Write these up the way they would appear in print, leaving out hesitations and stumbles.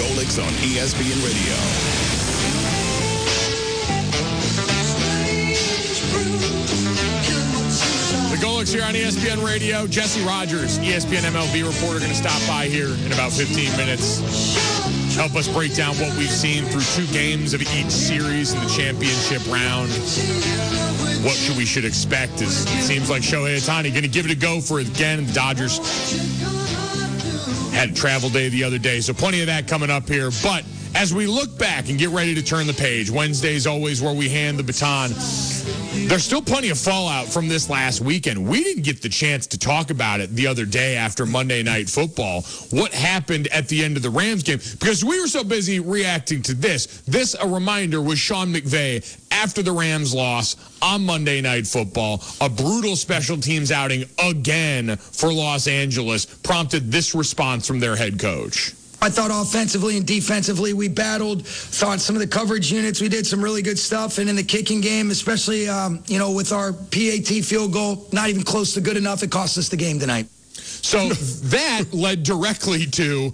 Golics on ESPN Radio. The Golics here on ESPN Radio. Jesse Rogers, ESPN MLB reporter, going to stop by here in about 15 minutes. Help us break down what we've seen through 2 games of each series in the championship round. What we should expect is it seems like Shohei Ohtani going to give it a go for it again. The Dodgers had a travel day the other day, so plenty of that coming up here. But as we look back and get ready to turn the page, Wednesday is always where we hand the baton. There's still plenty of fallout from this last weekend. We didn't get the chance to talk about it the other day after Monday Night Football. What happened at the end of the Rams game? Because we were so busy reacting to this. A reminder, was Sean McVay after the Rams loss on Monday Night Football. A brutal special teams outing again for Los Angeles prompted this response from their head coach. I thought offensively and defensively we battled. Thought some of the coverage units, we did some really good stuff. And in the kicking game, especially, with our PAT field goal, not even close to good enough, it cost us the game tonight. So that led directly to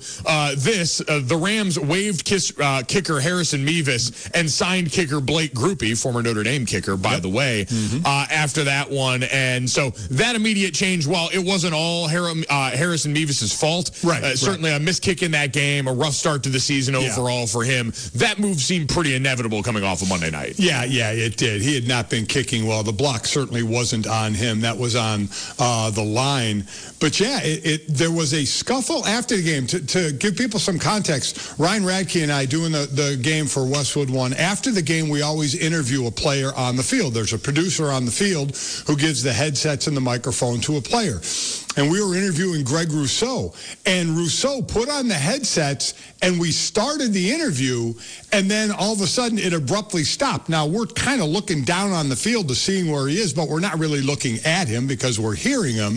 the Rams waived kicker Harrison Mevis and signed kicker Blake Grupe, former Notre Dame kicker, by the way, after that one. And so that immediate change, while it wasn't all Harrison Mevis' fault, certainly a missed kick in that game, a rough start to the season overall for him, that move seemed pretty inevitable coming off of Monday night. Yeah, it did. He had not been kicking well. The block certainly wasn't on him. That was on the line. But there was a scuffle after the game. To give people some context, Ryan Radke and I doing the game for Westwood One, after the game we always interview a player on the field. There's a producer on the field who gives the headsets and the microphone to a player. And we were interviewing Greg Rousseau. And Rousseau put on the headsets and we started the interview, and then all of a sudden it abruptly stopped. Now we're kind of looking down on the field to seeing where he is, but we're not really looking at him because we're hearing him.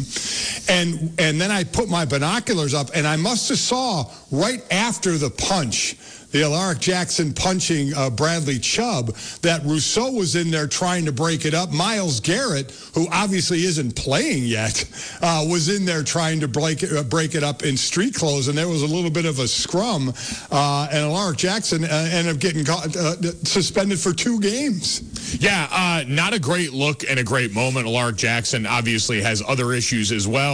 And then I put my binoculars up, and I must have saw right after the punch, the Alaric Jackson punching Bradley Chubb, that Rousseau was in there trying to break it up. Myles Garrett, who obviously isn't playing yet, was in there trying to break it up in street clothes, and there was a little bit of a scrum, and Alaric Jackson ended up getting suspended for 2 games. Yeah, not a great look and a great moment. Alaric Jackson obviously has other issues as well.